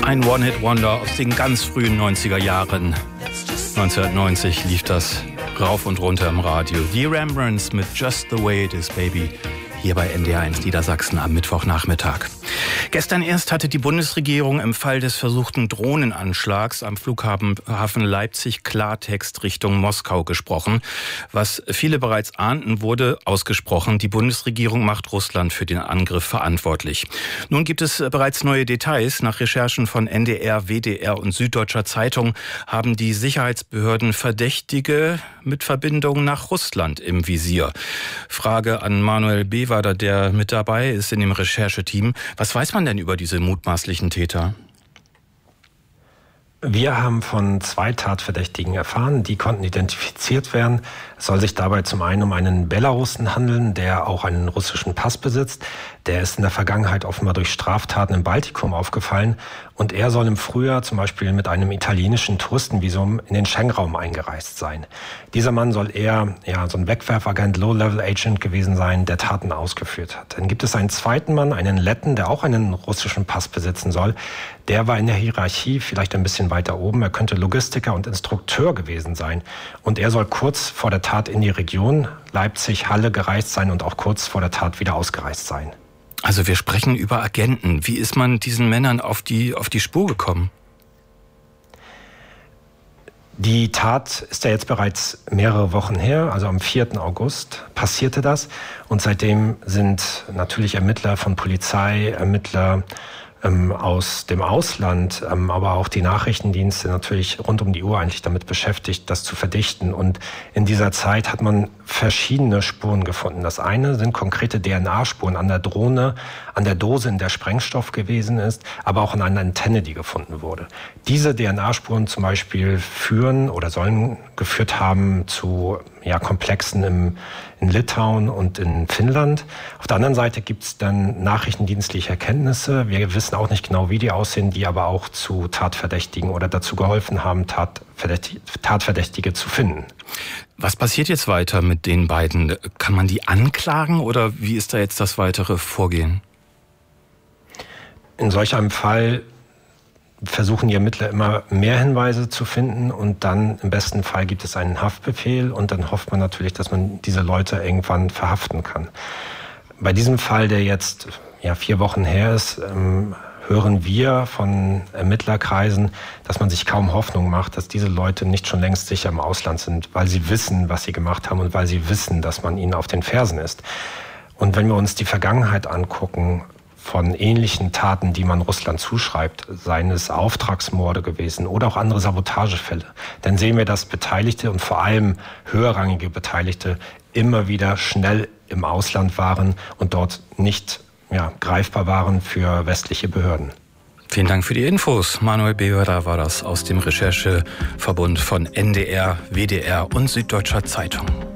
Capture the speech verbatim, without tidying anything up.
Ein One-Hit-Wonder aus den ganz frühen neunziger Jahren. neunzehnhundertneunzig lief das rauf und runter im Radio. Die Rembrandts mit Just the Way It Is, Baby. Hier bei N D R eins Niedersachsen am Mittwochnachmittag. Gestern erst hatte die Bundesregierung im Fall des versuchten Drohnenanschlags am Flughafen Leipzig Klartext Richtung Moskau gesprochen. Was viele bereits ahnten, wurde ausgesprochen. Die Bundesregierung macht Russland für den Angriff verantwortlich. Nun gibt es bereits neue Details. Nach Recherchen von N D R, W D R und Süddeutscher Zeitung haben die Sicherheitsbehörden Verdächtige mit Verbindungen nach Russland im Visier. Frage an Manuel Bewader, der mit dabei ist in dem Rechercheteam. Was weiß man denn über diese mutmaßlichen Täter? Wir haben von zwei Tatverdächtigen erfahren, die konnten identifiziert werden. Es soll sich dabei zum einen um einen Belarussen handeln, der auch einen russischen Pass besitzt. Der ist in der Vergangenheit offenbar durch Straftaten im Baltikum aufgefallen. Und er soll im Frühjahr zum Beispiel mit einem italienischen Touristenvisum in den Schengen-Raum eingereist sein. Dieser Mann soll eher ja, so ein Wegwerfagent, Low-Level-Agent gewesen sein, der Taten ausgeführt hat. Dann gibt es einen zweiten Mann, einen Letten, der auch einen russischen Pass besitzen soll. Der war in der Hierarchie vielleicht ein bisschen weiter oben. Er könnte Logistiker und Instrukteur gewesen sein. Und er soll kurz vor der Tat in die Region Leipzig, Halle gereist sein und auch kurz vor der Tat wieder ausgereist sein. Also wir sprechen über Agenten. Wie ist man diesen Männern auf die, auf die Spur gekommen? Die Tat ist ja jetzt bereits mehrere Wochen her, also am vierten August passierte das. Und seitdem sind natürlich Ermittler von Polizei, Ermittler ähm, aus dem Ausland, ähm, aber auch die Nachrichtendienste natürlich rund um die Uhr eigentlich damit beschäftigt, das zu verdichten. Und in dieser Zeit hat man verschiedene Spuren gefunden. Das eine sind konkrete D N A-Spuren an der Drohne, an der Dose, in der Sprengstoff gewesen ist, aber auch an einer Antenne, die gefunden wurde. Diese D N A-Spuren zum Beispiel führen oder sollen geführt haben zu ja, Komplexen im, in Litauen und in Finnland. Auf der anderen Seite gibt es dann nachrichtendienstliche Erkenntnisse. Wir wissen auch nicht genau, wie die aussehen, die aber auch zu Tatverdächtigen oder dazu geholfen haben, Tatverdächtige, Tatverdächtige zu finden. Was passiert jetzt weiter mit den beiden? Kann man die anklagen oder wie ist da jetzt das weitere Vorgehen? In solch einem Fall versuchen die Ermittler immer mehr Hinweise zu finden und dann im besten Fall gibt es einen Haftbefehl und dann hofft man natürlich, dass man diese Leute irgendwann verhaften kann. Bei diesem Fall, der jetzt ja, vier Wochen her ist, ähm, hören wir von Ermittlerkreisen, dass man sich kaum Hoffnung macht, dass diese Leute nicht schon längst sicher im Ausland sind, weil sie wissen, was sie gemacht haben und weil sie wissen, dass man ihnen auf den Fersen ist. Und wenn wir uns die Vergangenheit angucken, von ähnlichen Taten, die man Russland zuschreibt, seien es Auftragsmorde gewesen oder auch andere Sabotagefälle, dann sehen wir, dass Beteiligte und vor allem höherrangige Beteiligte immer wieder schnell im Ausland waren und dort nicht ja, greifbar waren für westliche Behörden. Vielen Dank für die Infos. Manuel Bewader war das aus dem Rechercheverbund von N D R, W D R und Süddeutscher Zeitung.